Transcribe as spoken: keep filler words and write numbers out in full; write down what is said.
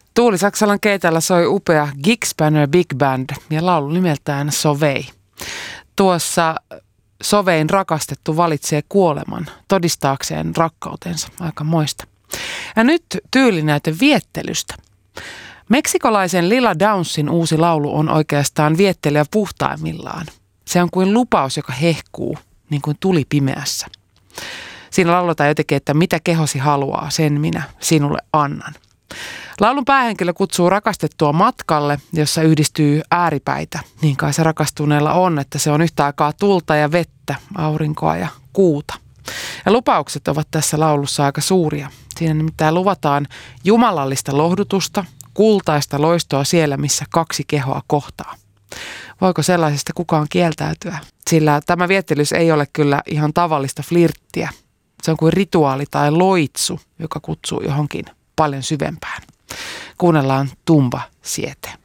Tuuli Saksalan keitellä soi upea Gigspanner Big Band ja laulu nimeltään Sovei. Tuossa Sovein rakastettu valitsee kuoleman todistaakseen rakkautensa, aika moista. Ja nyt tyylinäyte viettelystä. Meksikolaisen Lila Downsin uusi laulu on oikeastaan viettelyä puhtaimmillaan. Se on kuin lupaus, joka hehkuu, niin kuin tuli pimeässä. Siinä lauletaan jotenkin, että mitä kehosi haluaa, sen minä sinulle annan. Laulun päähenkilö kutsuu rakastettua matkalle, jossa yhdistyy ääripäitä. Niin kai se rakastuneella on, että se on yhtä aikaa tulta ja vettä, aurinkoa ja kuuta. Ja lupaukset ovat tässä laulussa aika suuria. Siinä nimittäin luvataan jumalallista lohdutusta, kultaista loistoa siellä, missä kaksi kehoa kohtaa. Voiko sellaisesta kukaan kieltäytyä? Sillä tämä viettelys ei ole kyllä ihan tavallista flirttiä. Se on kuin rituaali tai loitsu, joka kutsuu johonkin paljon syvempään. Kuunnellaan Tumba Siete.